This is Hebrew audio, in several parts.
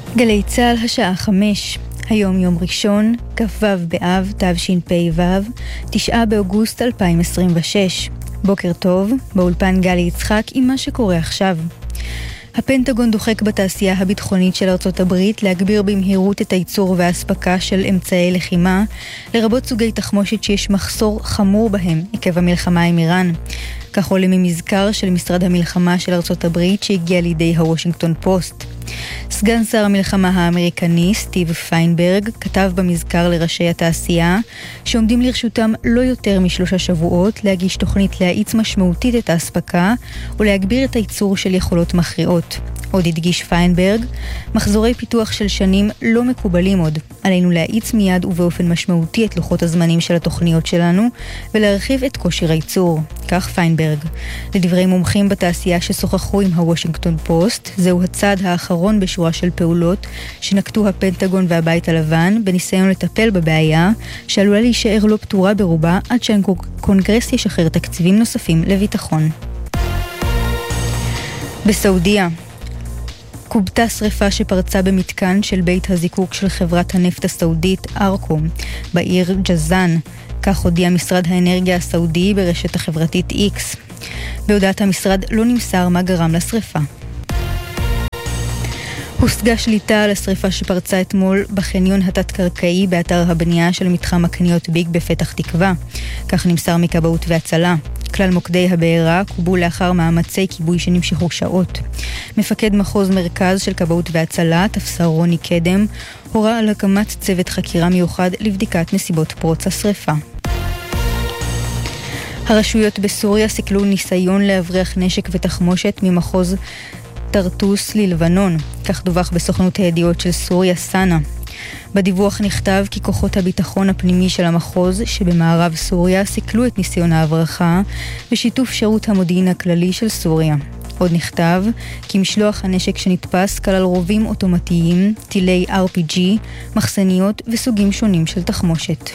גלי צהל השעה 5. היום יום ראשון, כ"ו באב תשפ"ו, 9 באוגוסט 2026. בוקר טוב, באולפן גלי יצחק עם מה שקורה עכשיו. הפנטגון דוחק בתעשייה הביטחונית של ארצות הברית להגביר במהירות את הייצור וההספקה של אמצעי לחימה, לרבות סוגי תחמושת שיש מחסור חמור בהם עקב המלחמה עם איראן. כך עולה ממזכר של משרד המלחמה של ארצות הברית שהגיע לידי הוושינגטון פוסט. סגן שר המלחמה האמריקני סטיב פיינברג כתב במזכר לראשי התעשייה שעומדים לרשותם לא יותר מ3 שבועות להגיש תוכנית להאיץ משמעותית את ההספקה ולהגביר את הייצור של יכולות מכריעות. עוד הדגיש פיינברג, מחזורי פיתוח של שנים לא מקובלים עוד. עלינו להאיץ מיד ובאופן משמעותי את לוחות הזמנים של התוכניות שלנו ולהרחיב את כושר הייצור. כך פיינברג. לדברי מומחים בתעשייה ששוחחו עם הוושינגטון פוסט, זהו הצעד האחרון בשורה של פעולות שנקטו הפנטגון והבית הלבן בניסיון לטפל בבעיה שעלולה להישאר לא פתורה ברובה עד שהקונגרס ישחרר תקציבים נוספים לביטחון. בסעודיה קובתה שריפה שפרצה במתקן של בית הזיקוק של חברת הנפט הסעודית ארקו בעיר ג'זאן, כך הודיע משרד האנרגיה הסעודי ברשת החברתית X. בהודעת המשרד לא נמסר מה גרם לשריפה. הושגה שליטה על השריפה שפרצה אתמול בחניון התת-קרקעי באתר הבנייה של מתחם הקניות ביג בפתח תקווה. כך נמסר מכבאות והצלה. כלל מוקדי הבעירה קובו לאחר מאמצי כיבוי שנמשכו שעות. מפקד מחוז מרכז של כבאות והצלה, תפסר רוני קדם, הורה על הקמת צוות חקירה מיוחד לבדיקת נסיבות פרוץ השריפה. הרשויות בסוריה סיכלו ניסיון להבריח נשק ותחמושת ממחוז טרטוס ללבנון, כך דווח בסוכנות הידיעות של סוריה סאנה. בדיווח נכתב כי כוחות הביטחון הפנימי של המחוז שבמערב סוריה סיכלו את ניסיון ההברחה בשיתוף שירות המודיעין הכללי של סוריה. עוד נכתב כי משלוח הנשק שנתפס כלל רובים אוטומטיים, טילי RPG, מחסניות וסוגים שונים של תחמושת.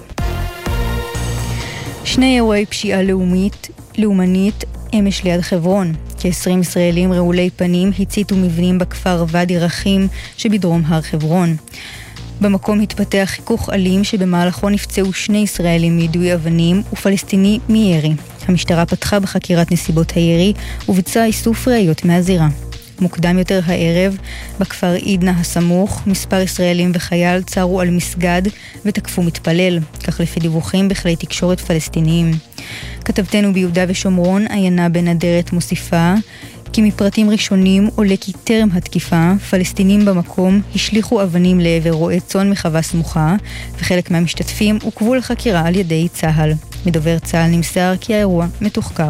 2 אירועי פשיעה לאומנית אמש ליד חברון. כ-20 ישראלים רעולי פנים הציתו מבנים בכפר ואדי רחים שבדרום הר חברון. במקום התפתח חיכוך אלים שבמהלכו נפצעו 2 ישראלים מיידוי אבנים ופלסטיני מירי. המשטרה פתחה בחקירת נסיבות הירי וביצעה איסוף ראיות מהזירה. מוקדם יותר הערב, בכפר עידנה הסמוך, מספר ישראלים וחייל צרו על מסגד ותקפו מתפלל, כך לפי דיווחים בכלי תקשורת פלסטיניים. כתבתנו ביהודה ושומרון, עיינה בן אדרת מוסיפה, כי מפרטים ראשונים עולה כי טרם התקיפה, פלסטינים במקום השליחו אבנים לעבר רועי צאן מחווה סמוכה, וחלק מהמשתתפים עוכבו לחקירה על ידי צה"ל. מדובר צה"ל נמסר כי האירוע מתוחקר.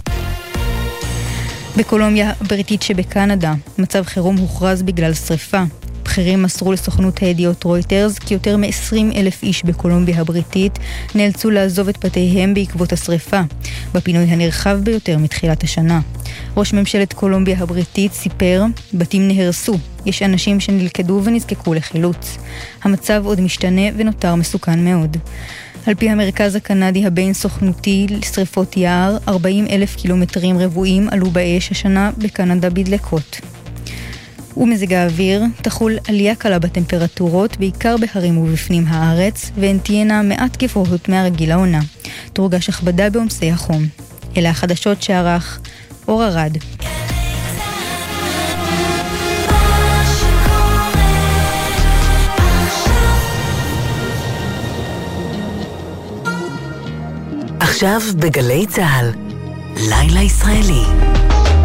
בקולומביה הבריטית שבקנדה, מצב חירום הוכרז בגלל שריפה. בכירים מסרו לסוכנות הידיעות רויטרס כי יותר מ-20,000 איש בקולומביה הבריטית נאלצו לעזוב את בתיהם בעקבות השריפה, בפינוי הנרחב ביותר מתחילת השנה. ראש ממשלת קולומביה הבריטית סיפר, בתים נהרסו, יש אנשים שנלכדו ונזקקו לחילוץ. המצב עוד משתנה ונותר מסוכן מאוד. על פי המרכז הקנדי הבין סוכנותי לשריפות יער, 40,000 קילומטרים רבועים עלו באש השנה בקנדה בדלקות. ומזג האוויר תחול עלייה קלה בטמפרטורות, בעיקר בהרים ובפנים הארץ, והן תהיינה מעט גבוהות מהרגיל העונה. תורגש הכבדה בעומסי החום. אלה החדשות שערך אור ארד. עכשיו בגלי צהל, לילה ישראלי.